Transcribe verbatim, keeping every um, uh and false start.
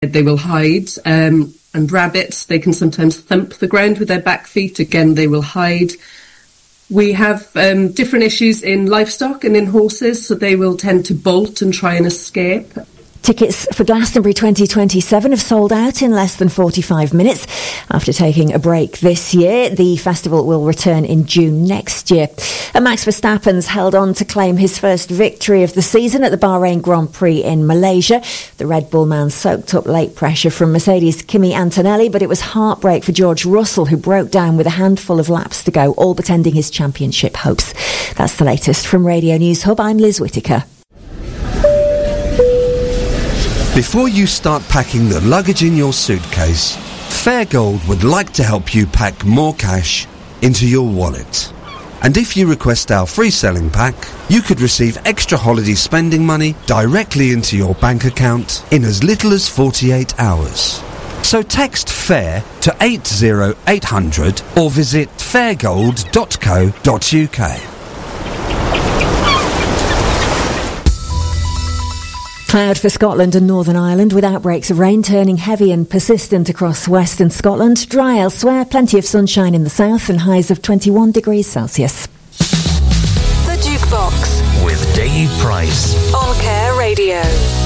They will hide. Um, and rabbits, they can sometimes thump the ground with their back feet. Again, they will hide. We have um, different issues in livestock and in horses, so they will tend to bolt and try and escape. Tickets for Glastonbury twenty twenty-seven have sold out in less than forty-five minutes. After taking a break this year, the festival will return in June next year. And Max Verstappen's held on to claim his first victory of the season at the Bahrain Grand Prix in Malaysia. The Red Bull man soaked up late pressure from Mercedes' Kimi Antonelli, but it was heartbreak for George Russell, who broke down with a handful of laps to go, all but ending his championship hopes. That's the latest from Radio News Hub. I'm Liz Whittaker. Before you start packing the luggage in your suitcase, Fairgold would like to help you pack more cash into your wallet. And if you request our free selling pack, you could receive extra holiday spending money directly into your bank account in as little as forty-eight hours. So text FAIR to eight zero eight hundred or visit fairgold dot co dot uk. Cloud for Scotland and Northern Ireland, with outbreaks of rain turning heavy and persistent across western Scotland. Dry elsewhere, plenty of sunshine in the south and highs of twenty-one degrees Celsius. The Jukebox with Dave Price on Care Radio.